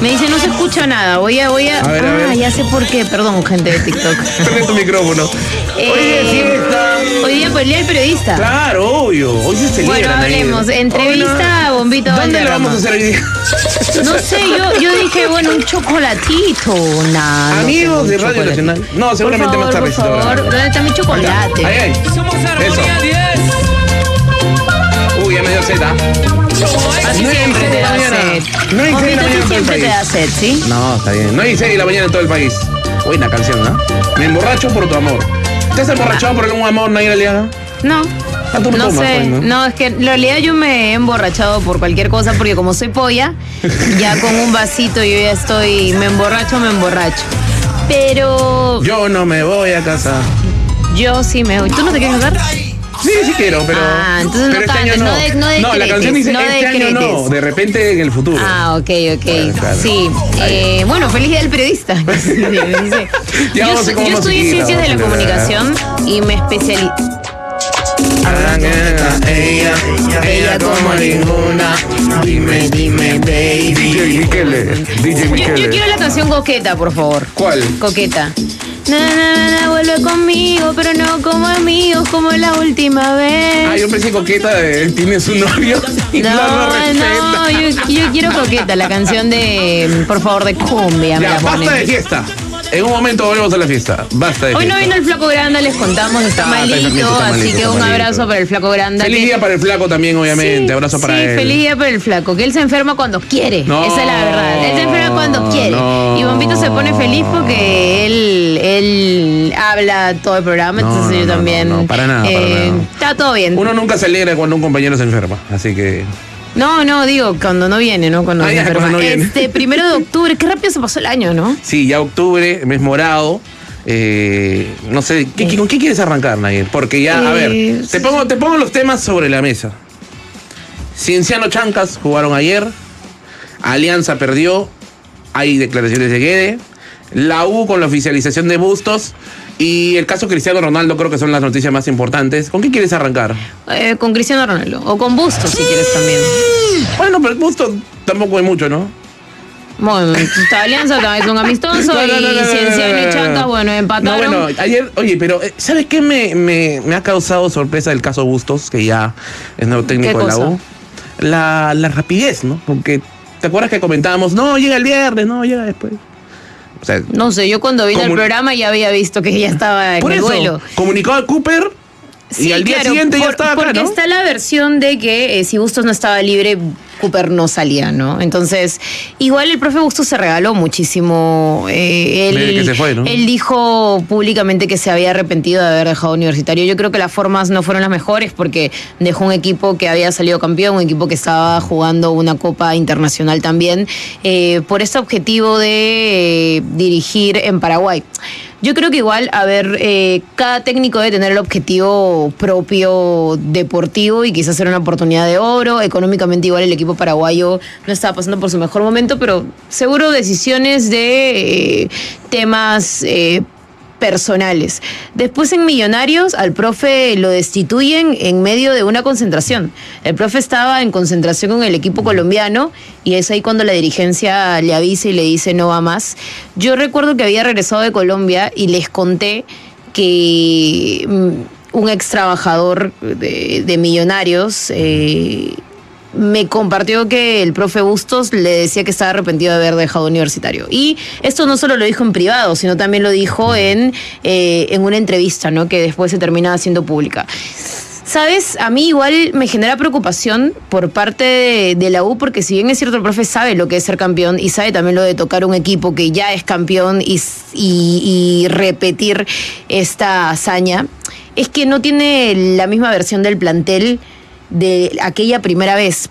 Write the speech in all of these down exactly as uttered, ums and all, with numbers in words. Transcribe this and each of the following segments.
Me dice, no se escucha nada. Voy a, voy a. A ver, ah, a ver. ya sé por qué. Perdón, gente de TikTok. Prende tu micrófono. Eh, Hoy es fiesta. Hoy día por el día del periodista. Claro, obvio. Hoy se celebra. Bueno, hablemos. Nair. Entrevista a Bombito ¿Dónde lo Valderrama. vamos a hacer hoy día? No sé, yo, yo dije, bueno, un chocolatito. Nah, no Amigos sé, de un Radio chocolatito. Nacional. No, seguramente Por más favor, tardecito. por favor, ¿dónde está mi chocolate? Ahí, ahí. Somos Eso. Armonía diez. Uy, ya me dio sed, ¿ah? Así No hay siempre seis te de la da mañana. sed. No hay seis de la Bombito, mañana en todo el siempre te país. da sed, ¿sí? No, está bien. No hay seis de la mañana en todo el país. Buena canción, ¿no? Me emborracho por tu amor. ¿Te has emborrachado por algún amor, Nair Aliaga? No. Ah, tú no No tomas, sé, pues, ¿no? no, es que en realidad yo me he emborrachado por cualquier cosa porque como soy polla, ya con un vasito yo ya estoy, me emborracho, me emborracho. Pero Yo no me voy a casar. yo sí me voy. ¿Tú no te quieres casar? Sí, sí quiero, pero. Ah, entonces no pero este cantes, año no. no de- no la decretes, canción dice no este año no, decretes. de repente en el futuro. Ah, ok, ok. Claro, claro. Sí. Eh, bueno, feliz día del periodista. Sí, dice. Ya yo vamos a so- ir como yo estudié musiquita, ciencias de la vamos a comunicación y me especialicé. Ella, ella como ninguna. Dime, dime, baby. D J Michele, D J Yo, yo Michele. quiero la canción Coqueta, por favor. ¿Cuál? Coqueta. Na, na, na, vuelve conmigo, pero no como amigos, como la última vez. Ah, yo pensé coqueta de tienes un novio y no, lo No, respeta. no, yo, yo quiero Coqueta, la canción de, por favor, de cumbia, me Ya, la basta de ponen. fiesta. En un momento volvemos a la fiesta. Basta de Hoy no fiesta. vino el Flaco Granda, les contamos, está Ah, está malito, enfermito, está así malito, que está un malito. abrazo para el Flaco Granda. Feliz que- día para el flaco también, obviamente. Sí, Abrazo para sí, él. feliz día para el Flaco, que él se enferma cuando quiere. No, Esa es la verdad. Él se enferma cuando quiere. no. Y Bombito se pone feliz porque él, él habla todo el programa, No, entonces no, yo no, también. no, no, para nada, para eh, nada. Está todo bien. Uno nunca se alegra cuando un compañero se enferma. Así que. No, no, digo, cuando no viene, ¿no? Cuando Ah, se ya, enferma. cuando no viene. Este, primero de octubre, qué rápido se pasó el año, ¿no? Sí, ya octubre, mes morado. Eh, no sé, ¿qué- qué- ¿con qué quieres arrancar, Nair? Porque ya, a ver, Eh, te pongo, te pongo los temas sobre la mesa. Cienciano Chancas jugaron ayer. Alianza perdió. Hay declaraciones de Guede. La U con la oficialización de Bustos. Y el caso Cristiano Ronaldo creo que son las noticias más importantes. ¿Con qué quieres arrancar? Eh, con Cristiano Ronaldo. O con Bustos, si quieres también. Bueno, pero Bustos tampoco hay mucho, ¿no? Bueno, esta alianza también es un amistoso No, no, no, no, y no, Cienciano no, no, y no. Chancas, bueno, empataron. No, bueno, ayer, oye, pero eh, ¿sabes qué me, me, me ha causado sorpresa el caso Bustos, que ya es nuevo técnico ¿Qué de la cosa? U? La, la rapidez, ¿no? Porque, ¿te acuerdas que comentábamos? No, llega el viernes, no, llega después. O sea, No sé, yo cuando vine al Comun- programa ya había visto que ya estaba en por el eso, vuelo. comunicó a Cooper y al día claro, siguiente ya por- estaba acá, porque ¿no? está la versión de que eh, si Bustos no estaba libre, Cooper no salía, ¿no? Entonces, igual el profe Bustos se regaló muchísimo. eh, él, Desde que se fue, ¿no? él dijo públicamente que se había arrepentido de haber dejado Universitario. Yo creo que las formas no fueron las mejores porque dejó un equipo que había salido campeón, un equipo que estaba jugando una Copa Internacional también, eh, por ese objetivo de eh, dirigir en Paraguay. Yo creo que igual, a ver, eh, cada técnico debe tener el objetivo propio deportivo y quizás era una oportunidad de oro. Económicamente igual el equipo paraguayo no estaba pasando por su mejor momento, pero seguro decisiones de eh, temas eh, personales. Después en Millonarios al profe lo destituyen en medio de una concentración. El profe estaba en concentración con el equipo colombiano y es ahí cuando la dirigencia le avisa y le dice no va más. Yo recuerdo que había regresado de Colombia y les conté que mm, un ex trabajador de, de Millonarios eh, me compartió que el profe Bustos le decía que estaba arrepentido de haber dejado Universitario. Y esto no solo lo dijo en privado, sino también lo dijo en, eh, en una entrevista, ¿no? Que después se termina haciendo pública. ¿Sabes? A mí igual me genera preocupación por parte de, de la U, porque si bien es cierto, el profe sabe lo que es ser campeón y sabe también lo de tocar un equipo que ya es campeón y, y, y repetir esta hazaña, es que no tiene la misma versión del plantel de aquella primera vez,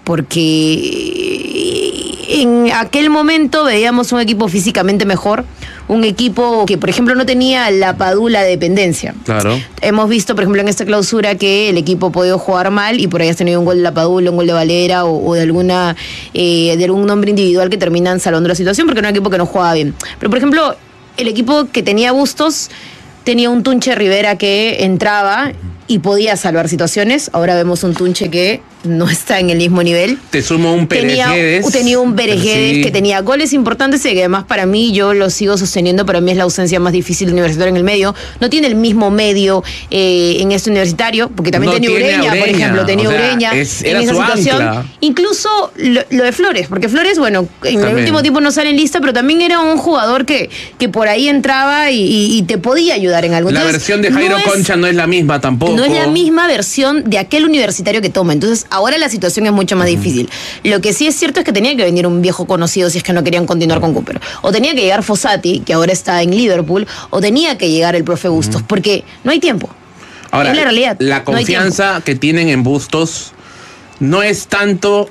porque en aquel momento veíamos un equipo físicamente mejor, un equipo que, por ejemplo, no tenía la Padula dependencia. Claro. Hemos visto, por ejemplo, en esta clausura que el equipo ha podido jugar mal y por ahí has tenido un gol de la Padula, un gol de Valera o, o de alguna eh, de algún nombre individual que terminan salvando la situación porque era un equipo que no jugaba bien. Pero, por ejemplo, el equipo que tenía Bustos tenía un Tunche Rivera que entraba y podía salvar situaciones. Ahora vemos un Tunche que no está en el mismo nivel. Te sumo un Pérez. Tenía, tenía un Pérez sí. que tenía goles importantes y que además para mí, yo lo sigo sosteniendo, para mí es la ausencia más difícil de Universitario en el medio. No tiene el mismo medio eh, en este Universitario, porque también no tenía Ureña, Ureña, por ejemplo, tenía o sea, Ureña es, en esa situación. Ancla. Incluso lo, lo de Flores, porque Flores, bueno, en también. el último tiempo no sale en lista, pero también era un jugador que, que por ahí entraba y, y, y te podía ayudar en algo. Entonces, la versión de Jairo no Concha es, no es la misma tampoco. No es la misma versión de aquel Universitario que toma. Entonces, ahora la situación es mucho más uh-huh. difícil. Lo que sí es cierto es que tenía que venir un viejo conocido si es que no querían continuar con Cooper. O tenía que llegar Fossati, que ahora está en Liverpool, o tenía que llegar el profe Bustos, uh-huh. porque no hay tiempo. Ahora, es la realidad. La confianza no que tienen en Bustos no es tanto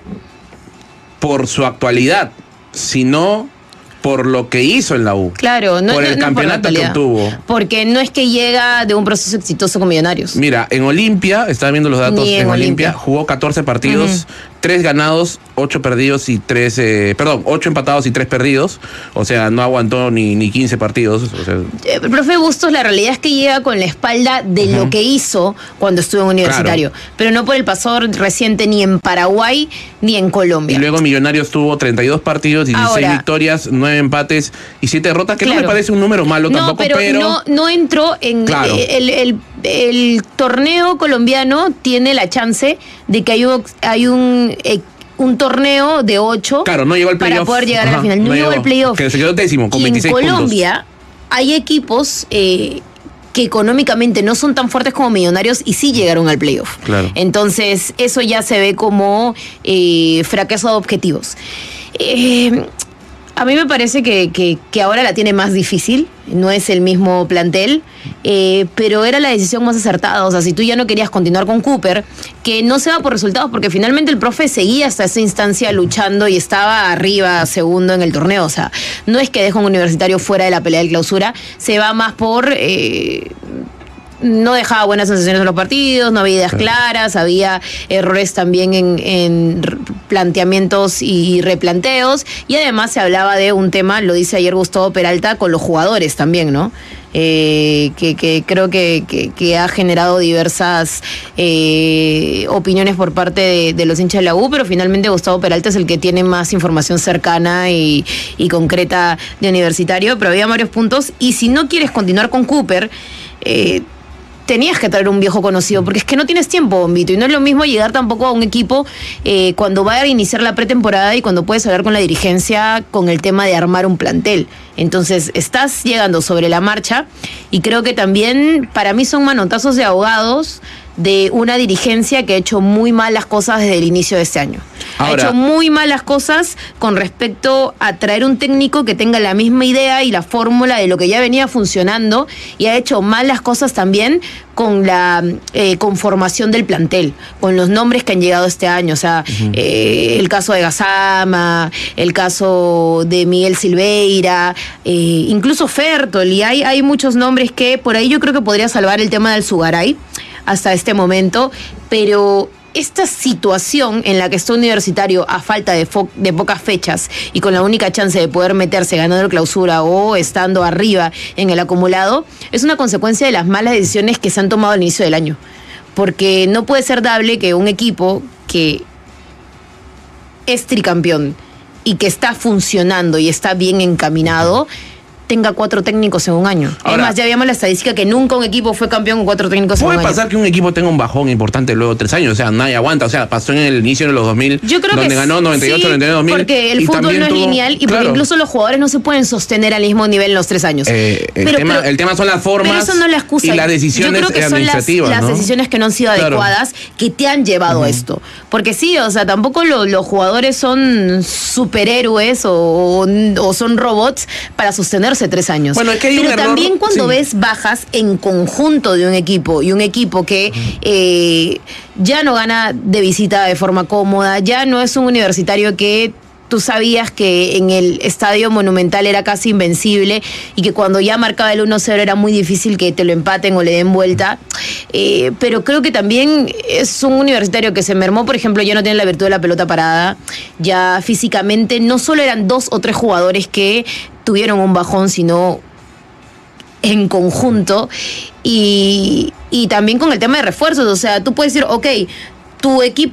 por su actualidad, sino por lo que hizo en la U. Claro, no, por no, el no campeonato por que obtuvo. Porque no es que llega de un proceso exitoso con Millonarios. Mira, en Olimpia, estaba viendo los datos, Ni en, en Olimpia. Olimpia jugó catorce partidos, uh-huh. tres ganados, ocho perdidos y tres, eh, perdón, ocho empatados y tres perdidos. O sea, no aguantó ni, ni quince partidos. O sea, el profe Bustos, la realidad es que llega con la espalda de uh-huh. lo que hizo cuando estuvo en Universitario, claro. pero no por el paso reciente ni en Paraguay ni en Colombia. Y luego Millonarios tuvo treinta y dos partidos, dieciséis Ahora, victorias, nueve empates y siete derrotas, que claro. no me parece un número malo no, tampoco, pero... pero... No, no entró en... Claro. El, el, el torneo colombiano tiene la chance de que hay un... Hay un eh, un torneo de ocho claro, no llegó al para poder llegar Ajá, a la final. No, no llegó al playoff. Que se quedó décimo con y veintiséis en Colombia puntos. Hay equipos eh, que económicamente no son tan fuertes como Millonarios y sí llegaron al playoff. Claro. Entonces, eso ya se ve como eh, fracaso de objetivos. Eh, a mí me parece que, que, que ahora la tiene más difícil, no es el mismo plantel, eh, pero era la decisión más acertada. O sea, si tú ya no querías continuar con Cooper, que no se va por resultados, porque finalmente el profe seguía hasta esa instancia luchando y estaba arriba, segundo en el torneo. O sea, no es que deja un Universitario fuera de la pelea de clausura, se va más por... Eh, no dejaba buenas sensaciones en los partidos, no había ideas sí. claras, había errores también en, en planteamientos y replanteos, y además se hablaba de un tema, lo dice ayer Gustavo Peralta, con los jugadores también, ¿no? Eh, que, que creo que, que, que ha generado diversas eh, opiniones por parte de, de los hinchas de la U, pero finalmente Gustavo Peralta es el que tiene más información cercana y, y concreta de Universitario, pero había varios puntos, y si no quieres continuar con Cooper, eh, tenías que traer un viejo conocido, porque es que no tienes tiempo, Bombito, y no es lo mismo llegar tampoco a un equipo eh, cuando va a iniciar la pretemporada y cuando puedes hablar con la dirigencia con el tema de armar un plantel. Entonces, estás llegando sobre la marcha y creo que también para mí son manotazos de ahogados de una dirigencia que ha hecho muy malas cosas desde el inicio de este año. Ahora, ha hecho muy malas cosas con respecto a traer un técnico que tenga la misma idea y la fórmula de lo que ya venía funcionando, y ha hecho malas cosas también con la eh, conformación del plantel, con los nombres que han llegado este año. O sea, uh-huh. eh, el caso de Gazama, el caso de Miguel Silveira, eh, incluso Fertol, y hay, hay muchos nombres que por ahí yo creo que podría salvar el tema del Sugaray hasta este momento, pero esta situación en la que está Universitario a falta de, fo- de pocas fechas y con la única chance de poder meterse ganando la clausura o estando arriba en el acumulado, es una consecuencia de las malas decisiones que se han tomado al inicio del año. Porque no puede ser dable que un equipo que es tricampeón y que está funcionando y está bien encaminado tenga cuatro técnicos en un año. Ahora, además, ya vimos la estadística que nunca un equipo fue campeón con cuatro técnicos en un año. Puede pasar que un equipo tenga un bajón importante luego de tres años, o sea, nadie aguanta. O sea, pasó en el inicio de los dos mil, yo creo donde que ganó noventa y ocho, sí, noventa y nueve, dos mil. Porque el fútbol no es tuvo, lineal y claro. porque incluso los jugadores no se pueden sostener al mismo nivel en los tres años. Eh, el, pero, tema, pero, el tema son las formas pero eso no es la excusa. Y las decisiones yo creo que administrativas, son las, ¿no? las decisiones que no han sido claro. adecuadas que te han llevado uh-huh. a esto. Porque sí, o sea, tampoco lo, los jugadores son superhéroes o, o, o son robots para sostenerse tres años. Bueno, es que hay pero un también error, cuando sí. ves bajas en conjunto de un equipo y un equipo que uh-huh. eh, ya no gana de visita de forma cómoda, ya no es un Universitario que tú sabías que en el Estadio Monumental era casi invencible y que cuando ya marcaba el uno cero era muy difícil que te lo empaten o le den vuelta. Eh, pero creo que también es un Universitario que se mermó, por ejemplo, ya no tiene la virtud de la pelota parada, ya físicamente no solo eran dos o tres jugadores que tuvieron un bajón, sino en conjunto, y, y también con el tema de refuerzos. O sea, tú puedes decir, ok, tu equipo